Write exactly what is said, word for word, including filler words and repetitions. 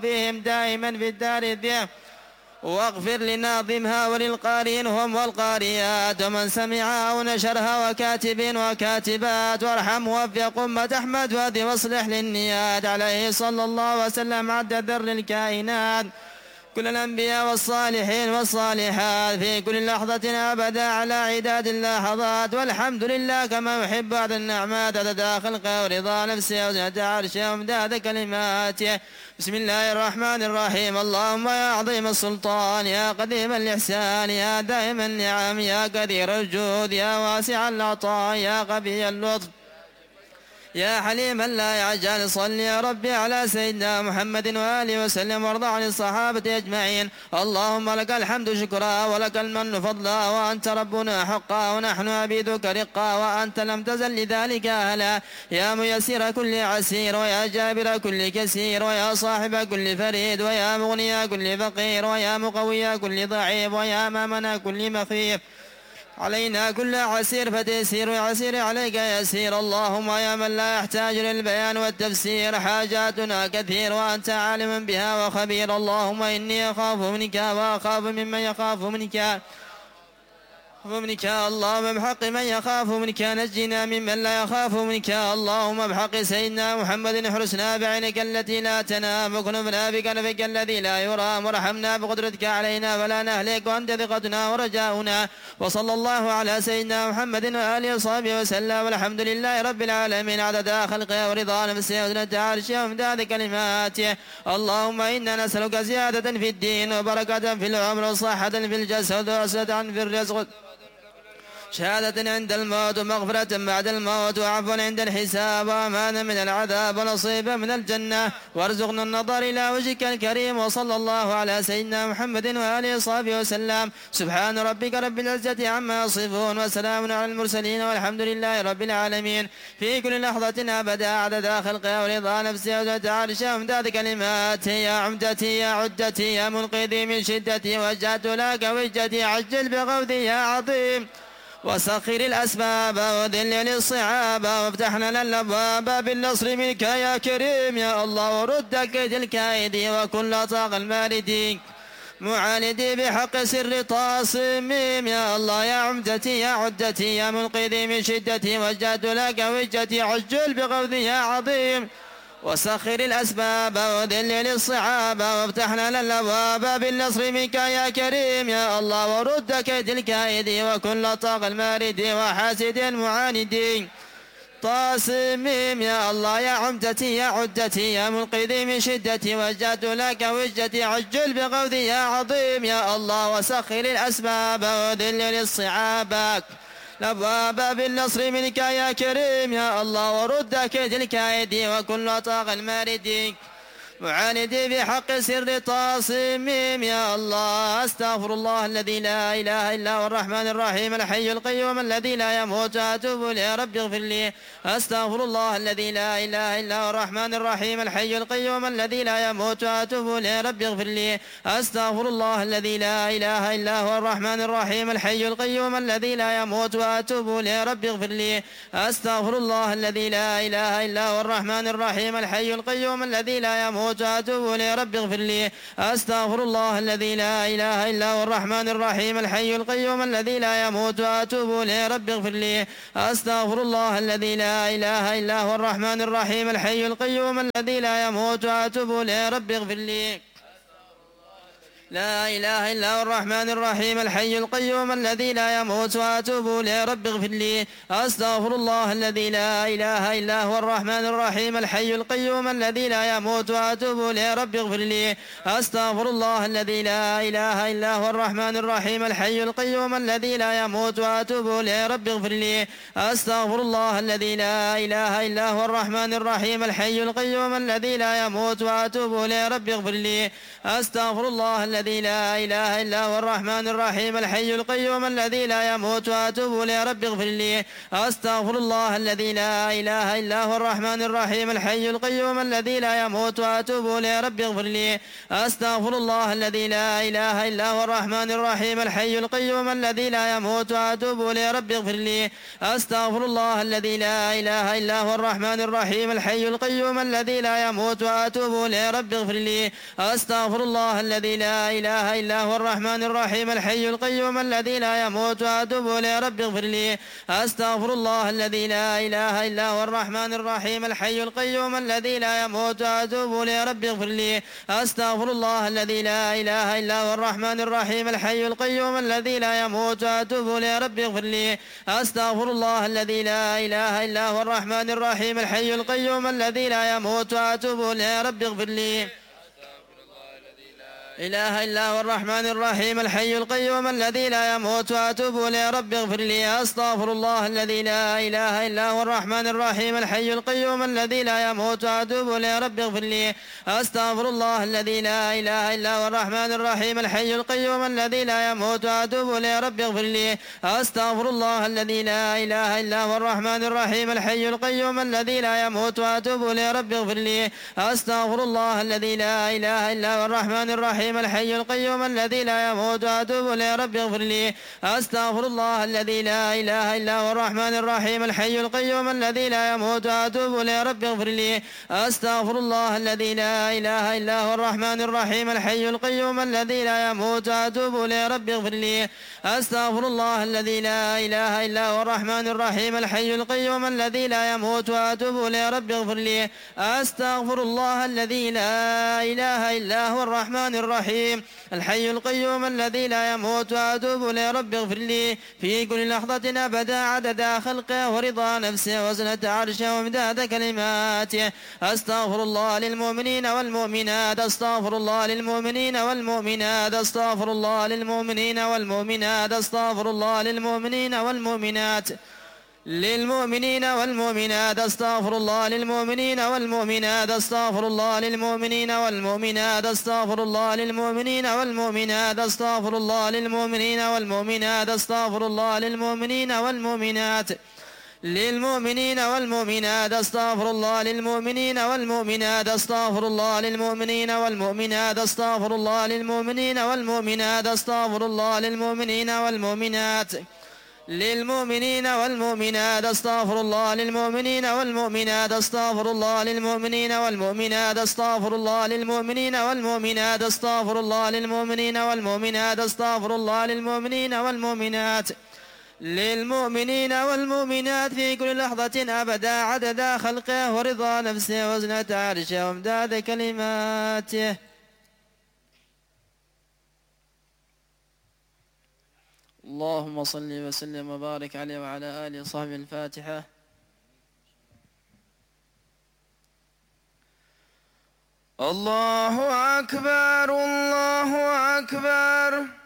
فيهم دائما في الدار الديم، واغفر لناظمها وللقارئين هم والقارئات ومن سمعها ونشرها وكاتب وكاتبات، وارحم ووفق أمة أحمد وهدي واصلح للنيات، عليه صلى الله وسلم عد ذر الكائنات كل الأنبياء والصالحين والصالحات في كل لحظة أبدا على عداد اللحظات، والحمد لله كما يحب بعد النعمات هذا خلقه ورضا نفسه وزنة عرشه ومداد كلماته. بسم الله الرحمن الرحيم. اللهم يا عظيم السلطان يا قديم الإحسان يا دائم النعم يا كثير الجود يا واسع العطاء يا قوي اللطف يا حليما لا يعجل، صل يا ربي على سيدنا محمد وآله وسلم وارض عن الصحابة أجمعين. اللهم لك الحمد شكرا ولك المن فضلا وأنت ربنا حقا ونحن عبيدك رقا وأنت لم تزل لذلك أهلا. يا ميسر كل عسير ويا جابر كل كسير ويا صاحب كل فريد ويا مغني كل فقير ويا مقوي كل ضعيف ويا أمامنا كل مخيف، علينا كل عسير فتيسير عسير عليك يسير. اللهم يا من لا يحتاج للبيان والتفسير حاجاتنا كثير وأنت عالم بها وخبير. اللهم إني أخاف منك وأخاف ممن يخاف منك منك اللهم بحق من يخاف منك نجنا ممن لا يخاف منك. اللهم بحق سيدنا محمد احرسنا بعينك التي لا تنام وكنفنا بكنفك الذي لا يرام وارحمنا بقدرتك علينا ولا نهلك وأنت ثقتنا ورجاؤنا. وصلى الله على سيدنا محمد وآله وصحبه وسلم والحمد لله رب العالمين عدد خلقه ورضا نفسه وزنة عرشه ومداد كلماته. اللهم إنا نسألك زيادة في الدين وبركة في العمر وصحة في الجسد وعسرة في الرزق شهادة عند الموت ومغفرة بعد الموت وعفوا عند الحساب وأمانا من العذاب ونصيبا من الجنة، وارزقنا النظر إلى وجهك الكريم. وصلى الله على سيدنا محمد وآله وصحبه وسلم. سبحان ربك رب العزة عما يصفون وسلام على المرسلين والحمد لله رب العالمين. في كل لحظة أبدا عدد خلقه ورضا نفسه وزنة عرشه ومداد كلماته. يا عمدتي يا عدتي يا منقذي من شدتي وجهت لك وجهتي عجل بغوثي يا عظيم، وسخر الأسباب وذلل الصعاب وافتح لنا الأبواب بالنصر منك يا كريم يا الله، ورد كيد الكائد وكل طاق الماردين معاندي بحق سر طاصميم. يا الله يا عمدتي يا عدتي يا منقذي من شدتي وجهت لك وجهتي عجل بغوثي يا عظيم، وسخر الأسباب وذلل الصعاب وافتح لنا الأبواب بالنصر منك يا كريم يا الله، ورد كيد الكائد وكل طاق المارد وحاسد المعاند طاسميم. يا الله يا عمدتي يا عدتي يا منقذي من شدتي وجهت لك وجهتي عجل بغوثي يا عظيم يا الله، وسخر الأسباب وذلل الصعاب الأبواب بالنصر منك يا كريم يا الله، ورد كيد الكائد وكل طاق المارد معاندي بحق سر طاصميم. يا الله أستغفر الله الذي لا إله إلا هو الرحمن الرحيم الحي القيوم الذي لا يموت أتوب إليه رب اغفر لي. أستغفر الله الذي لا إله إلا هو الرحمن الرحيم الحي القيوم الذي لا يموت أتوب إليه رب اغفر لي. أستغفر الله الذي لا إله إلا هو الرحمن الرحيم الحي القيوم الذي لا يموت وأتوب إليه رب اغفر لي. أستغفر الله الذي لا إله إلا هو الرحمن الرحيم الحي القيوم الذي لا يموت وأتوب إليه رب اغفر لي. أستغفر الله الذي لا إله إلا هو الرحمن الرحيم الحي القيوم الذي لا يموت وأتوب إليه رب اغفر لي. أستغفر الله الذي لا إله إلا هو الرحمن الرحيم الحي القيوم الذي لا يموت وأتوب إليه رب اغفر لي. لا إله إلا هو الرحمن الرحيم الحي القيوم الذي لا يموت وأتوب إليه رب اغفر لي. أستغفر الله الذي لا إله إلا هو الرحمن الرحيم الحي القيوم الذي لا يموت وأتوب إليه رب اغفر لي. أستغفر الله الذي لا إله إلا هو الرحمن الرحيم الحي القيوم الذي لا يموت وأتوب إليه رب اغفر لي. أستغفر الله الذي لا إله إلا هو الرحمن الرحيم الحي القيوم الذي لا يموت وأتوب إليه رب اغفر لي. أستغفر الله الذي لا إله إلا هو الرحمن الرحيم الحي القيوم الذي لا يموت وأتوب إليه رب اغفر لي أستغفر الله الذي لا إله إلا هو الرحمن الرحيم الحي القيوم الذي لا يموت وأتوب إليه رب اغفر لي أستغفر الله الذي لا إله إلا هو الرحمن الرحيم الحي القيوم الذي لا يموت وأتوب إليه رب اغفر لي أستغفر الله الذي لا إله إلا هو الرحمن الرحيم الحي القيوم الذي لا يموت وأتوب إليه رب اغفر لي أستغفر الله الذي لا إله إلا هو الرحمن الرحيم الحي القيوم الذي لا يموت وأتوب إليه رب اغفر لي أستغفر الله الذي لا إله إلا هو الرحمن الرحيم الحي القيوم الذي لا يموت وأتوب إليه رب اغفر لي أستغفر الله الذي لا إله إلا هو الرحمن الرحيم الحي القيوم الذي لا يموت وأتوب إليه رب اغفر لي أستغفر الله الذي لا إله إلا هو الرحمن الرحيم الحي القيوم الذي لا يموت وأتوب إليه رب اغفر لي إله إلا هو الرحمن الرحيم الحي القيوم الذي لا يموت وأتوب إليه رب اغفر لي أستغفر الله الذي لا إله إلا هو الرحمن الرحيم الحي القيوم الذي لا يموت وأتوب إليه رب اغفر لي أستغفر الله الذي لا إله إلا هو الرحمن الرحيم الحي القيوم الذي لا يموت وأتوب إليه رب اغفر لي أستغفر الله الذي لا إله إلا هو الرحمن الرحيم الحي القيوم الذي لا يموت وأتوب إليه رب اغفر لي أستغفر الله الذي لا إله إلا هو الرحمن الرحيم الحي القيوم الذي لا يموت وأتوب إليه رب اغفر لي أستغفر الله الذي لا إله إلا هو الرحمن الرحيم الحي القيوم الذي لا يموت وأتوب إليه رب اغفر لي أستغفر الله الذي لا إله إلا هو الرحمن الرحيم الحي القيوم الذي لا يموت وأتوب إليه رب اغفر لي أستغفر الله الذي لا إله إلا هو الرحمن الرحيم الحي القيوم الذي لا يموت وأتوب إليه رب اغفر لي أستغفر الله الذي لا إله إلا هو الرحمن الرحيم الحي القيوم الذي لا يموت وأتوب إليه رب اغفر لي في كل لحظة أبدا عدد خلقه ورضا نفسه وزنة عرشه ومداد كلماته أستغفر الله للمؤمنين والمؤمنات أستغفر الله للمؤمنين والمؤمنات أستغفر الله للمؤمنين والمؤمنات أستغفر الله للمؤمنين والمؤمنات للمؤمنين والمؤمنات أستغفر الله للمؤمنين والمؤمنات أستغفر الله للمؤمنين والمؤمنات أستغفر الله للمؤمنين والمؤمنات أستغفر الله للمؤمنين والمؤمنات أستغفر الله للمؤمنين والمؤمنات للمؤمنين والمؤمنات أستغفر الله للمؤمنين والمؤمنات أستغفر الله للمؤمنين والمؤمنات أستغفر الله للمؤمنين والمؤمنات أستغفر الله للمؤمنين والمؤمنات للمؤمنين والمؤمنات أستغفر الله للمؤمنين والمؤمنات أستغفر الله للمؤمنين والمؤمنات أستغفر الله للمؤمنين والمؤمنات أستغفر الله للمؤمنين والمؤمنات أستغفر الله للمؤمنين والمؤمنات للمؤمنين والمؤمنات في كل لحظة أبدا عدد خلقه ورضا نفسه وزنة عرشه وامداد كلماته. اللهم صل وسلم وبارك عليه وعلى آله وصحبه. الفاتحة. الله أكبر الله أكبر.